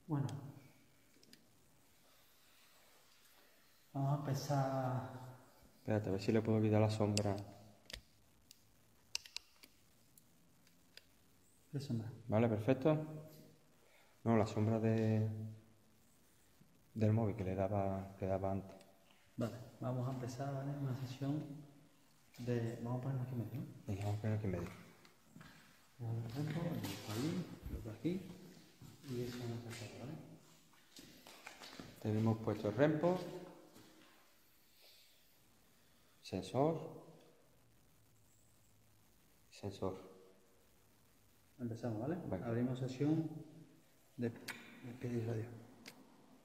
Bueno, vamos a empezar. Espérate, a ver si le puedo quitar la sombra. ¿Qué sombra? ¿Vale? Perfecto. No, la sombra del móvil que daba antes. Vale, vamos a empezar, ¿vale? Una sesión de. Vamos a ponerlo aquí medio, ¿no? Venga, vamos a poner aquí en medio. Un ejemplo, el otro ahí, el otro aquí. Y eso vamos a hacer, ¿vale? Tenemos puesto el rempo, sensor, sensor. Empezamos, ¿vale? Venga. Abrimos sesión de pedir radio.